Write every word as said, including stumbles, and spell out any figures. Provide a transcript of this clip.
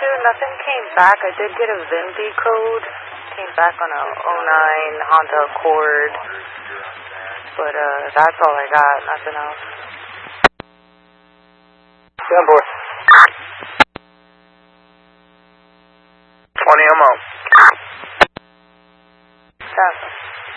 to. Nothing came back. I did get a V I N D code. Came back on a oh nine Honda Accord. But uh, that's all I got. Nothing else. ten four. twenty, I'm out. Seven.